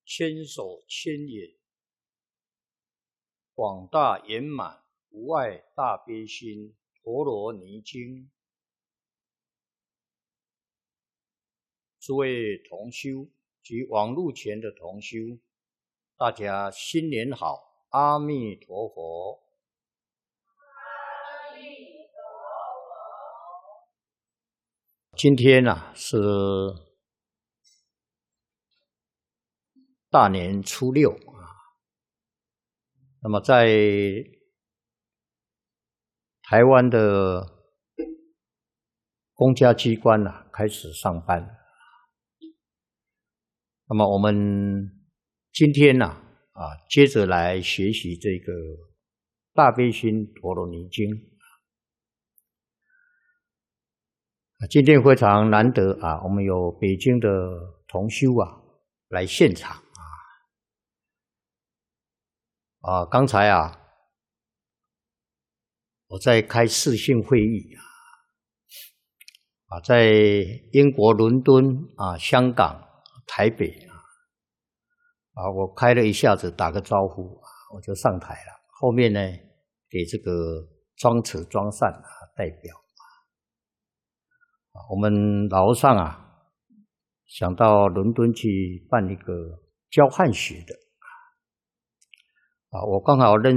千手千眼，广大圆满无碍大悲心陀罗尼经。诸位同修及网络前的同修，大家新年好，阿弥陀佛。 阿弥陀佛。 今天是大年初六那么在台湾的公家机关开始上班。那么我们今天接着来学习这个大悲心陀罗尼经。今天非常难得我们有北京的同修来现场刚才我在开视讯会议在英国伦敦香港台北我开了一下子打个招呼我就上台了，后面呢给这个庄慈庄善代表我们老和尚想到伦敦去办一个教汉学的我刚好认